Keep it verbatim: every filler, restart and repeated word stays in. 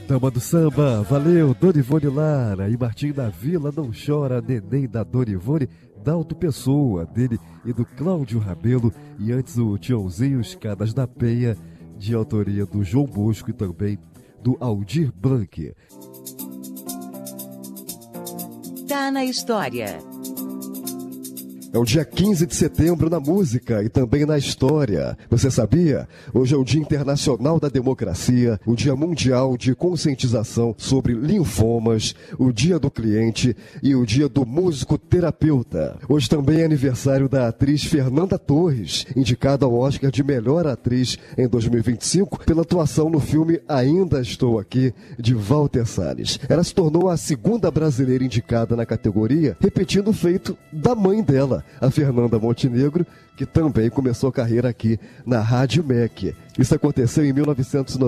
Dama do samba, valeu, Dona Ivone Lara. E Martim da Vila não chora, neném da Dona Ivone, Dalto Pessoa, dele e do Cláudio Rabelo. E antes o Tiãozinho Escadas da Penha, de autoria do João Bosco e também do Aldir Blanc. Tá na história. É o dia quinze de setembro na música e também na história. Você sabia? Hoje é o Dia Internacional da Democracia, o Dia Mundial de Conscientização sobre Linfomas, o Dia do Cliente e o Dia do Músico Terapeuta. Hoje também é aniversário da atriz Fernanda Torres, indicada ao Oscar de Melhor Atriz em dois mil e vinte e cinco pela atuação no filme Ainda Estou Aqui, de Walter Salles. Ela se tornou a segunda brasileira indicada na categoria, repetindo o feito da mãe dela, a Fernanda Montenegro, que também começou a carreira aqui na Rádio M E C. Isso aconteceu em mil novecentos e noventa.